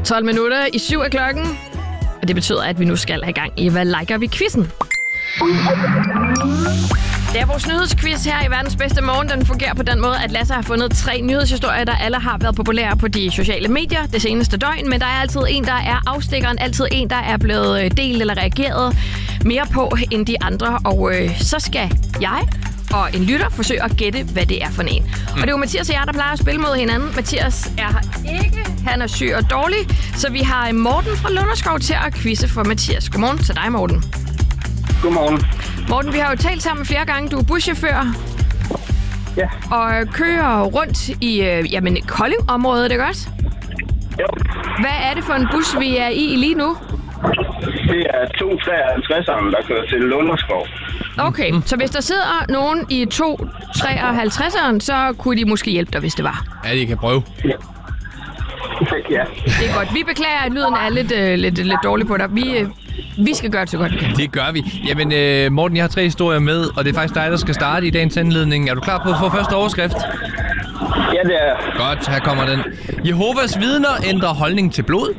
12 minutter i 7 af klokken. Og det betyder, at vi nu skal have gang i Hvad liker vi quizzen? Det er vores nyhedsquiz her i Verdens Bedste Morgen. Den fungerer på den måde, at Lasse har fundet 3 nyhedshistorier, der alle har været populære på de sociale medier det seneste døgn. Men der er altid en, der er afstikkeren. Altid en, der er blevet delt eller reageret mere på end de andre. Og så skal jeg og en lytter forsøge at gætte, hvad det er for en. Og det er jo Mathias og jeg, der plejer at spille mod hinanden. Mathias er her ikke. Han er syg og dårlig. Så vi har Morten fra Lunderskov til at quizze for Mathias. Godmorgen til dig, Morten. Godmorgen. Morten, vi har jo talt sammen flere gange. Du er buschauffør. Ja. Og kører rundt i Kolding-området, ikke også? Jo. Hvad er det for en bus, vi er i lige nu? Det er 253'eren, der kører til Lunderskov. Okay, så hvis der sidder nogen i 253'eren, så kunne de måske hjælpe dig, hvis det var. Ja, de kan prøve. Ja. Ja. Det er godt. Vi beklager, at lyden er lidt dårlig på dig. Vi skal gøre det så godt, vi kan. Det gør vi. Jamen, Morten, jeg har 3 historier med, og det er faktisk dig, der skal starte i dagens anledning. Er du klar på at få første overskrift? Ja, det er. Godt, her kommer den. Jehovas vidner ændrer holdning til blod.